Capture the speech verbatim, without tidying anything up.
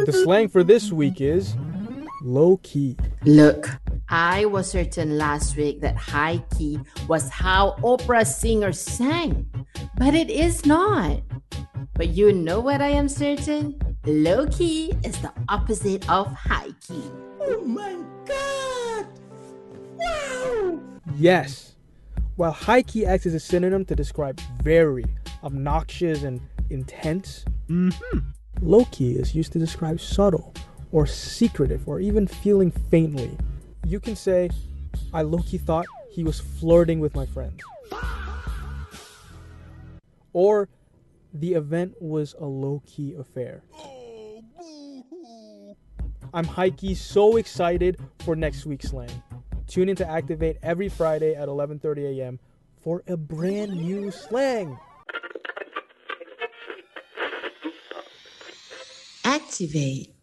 The slang for this week is low-key. Look, I was certain last week that high key was how opera singers sang, but it is not. But you know what I am certain? Low key is the opposite of high key. Oh my God! Wow! Yes. While high-key acts as a synonym to describe very obnoxious and intense, Mm-hmm. low-key is used to describe subtle or secretive or even feeling faintly. You can say, I low-key thought he was flirting with my friends. Or, the event was a low-key affair. Oh, boo-hoo. I'm high-key so excited for next week's slang. Tune in to Activate every Friday at eleven thirty a.m. for a brand new slang. Activate.